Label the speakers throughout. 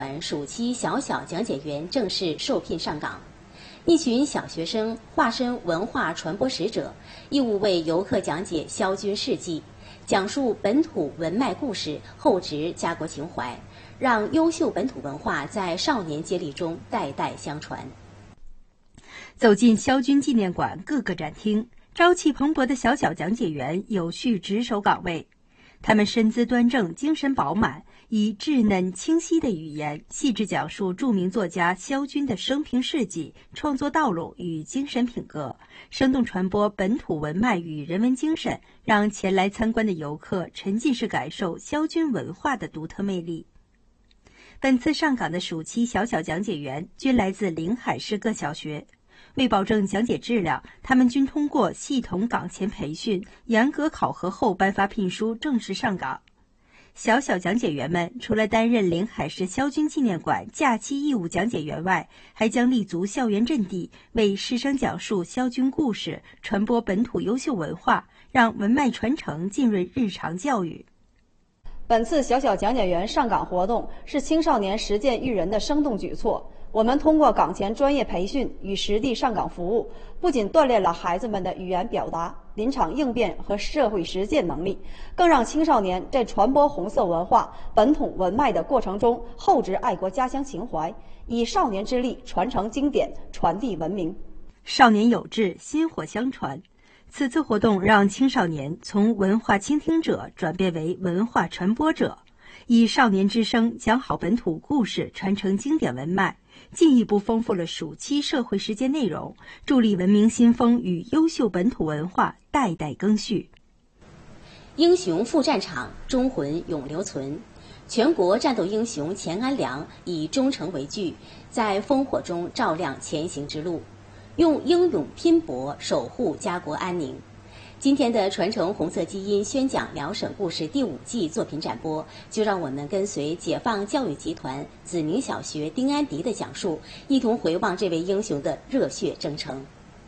Speaker 1: 暑期小小讲解员正式受聘上岗。一群小学生化身文化传播使者，义务为游客讲解萧军事迹，讲述本土文脉故事，厚植家国情怀，让优秀本土文化在少年接力中代代相传。
Speaker 2: 走进萧军纪念馆各个展厅，朝气蓬勃的小小讲解员有序值守岗位。他们身姿端正，精神饱满，以稚嫩清晰的语言细致讲述著名作家萧军的生平事迹、创作道路与精神品格，生动传播本土文脉与人文精神，让前来参观的游客沉浸式感受萧军文化的独特魅力。本次上岗的暑期小小讲解员均来自临海市各小学。为保证讲解质量，他们均通过系统岗前培训、严格考核后颁发聘书，正式上岗。小小讲解员们除了担任临海市萧军纪念馆假期义务讲解员外，还将立足校园阵地，为师生讲述萧军故事，传播本土优秀文化，让文脉传承浸润日常教育。
Speaker 3: 本次小小讲解员上岗活动是青少年实践育人的生动举措。我们通过岗前专业培训与实地上岗服务，不仅锻炼了孩子们的语言表达、临场应变和社会实践能力，更让青少年在传播红色文化、本土文脉的过程中厚植爱国家乡情怀，以少年之力传承经典，传递文明。
Speaker 2: 少年有志，薪火相传。此次活动让青少年从文化倾听者转变为文化传播者，以少年之声讲好本土故事，传承经典文脉，进一步丰富了暑期社会实践内容，助力文明新风与优秀本土文化代代更续。
Speaker 1: 英雄赴战场，忠魂永留存。全国战斗英雄钱安良以忠诚为据，在烽火中照亮前行之路，用英勇拼搏守护家国安宁。今天的传承红色基因宣讲辽沈故事第5季作品展播，就让我们跟随解放教育集团子明小学丁安迪的讲述，一同回望这位英雄的热血征程。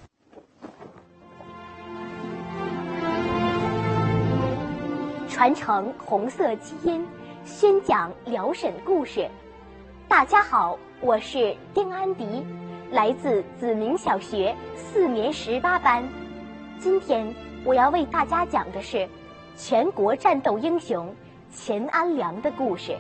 Speaker 4: 传承红色基因，宣讲辽沈故事。大家好，我是丁安迪，来自子明小学4年18班。今天我要为大家讲的是全国战斗英雄钱安良的故事。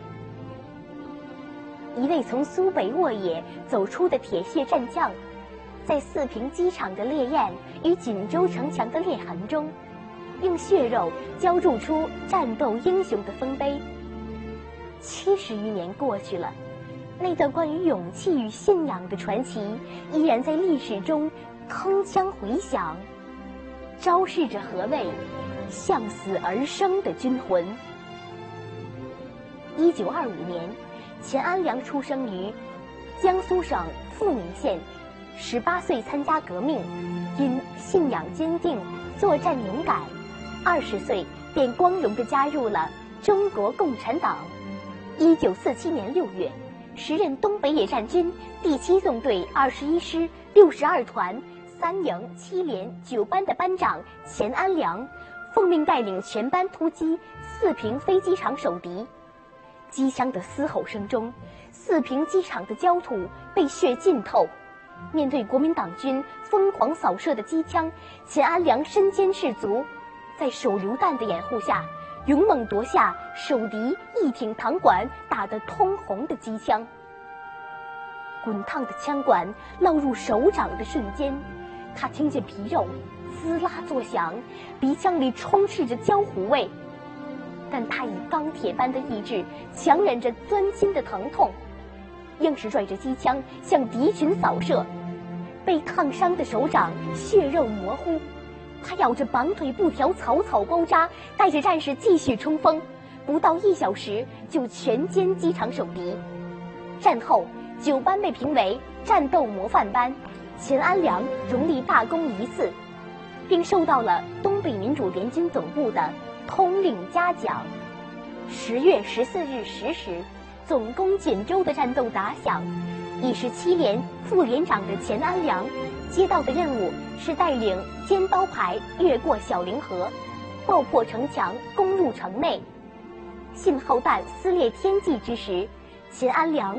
Speaker 4: 一位从苏北沃野走出的铁血战将，在四平机场的烈焰与锦州城墙的裂痕中，用血肉浇筑出战斗英雄的丰碑。70余年过去了，那段关于勇气与信仰的传奇依然在历史中铿锵回响，昭示着何谓向死而生的军魂。1925年，钱安良出生于江苏省富宁县，18岁参加革命，因信仰坚定、作战勇敢，20岁便光荣地加入了中国共产党。1947年6月，时任东北野战军第7纵队21师62团3营7连9班的班长钱安良，奉命带领全班突击四平飞机场守敌。机枪的嘶吼声中，四平机场的焦土被血浸透。面对国民党军疯狂扫射的机枪，钱安良身兼士卒，在手榴弹的掩护下，勇猛夺下守敌一挺膛管打得通红的机枪。滚烫的枪管落入手掌的瞬间，他听见皮肉滋啦作响，鼻腔里充斥着焦糊味，但他以钢铁般的意志强忍着钻心的疼痛，硬是拽着机枪向敌群扫射。被烫伤的手掌血肉模糊，他咬着绑腿布条草草包扎，带着战士继续冲锋，不到1小时就全歼机场守敌。战后9班被评为战斗模范班，钱安良荣立大功1次，并受到了东北民主联军总部的通令嘉奖。10月14日10时，总攻锦州的战斗打响。已是7连副连长的钱安良接到的任务是带领尖刀排越过小凌河，爆破城墙，攻入城内。信号弹撕裂天际之时，钱安良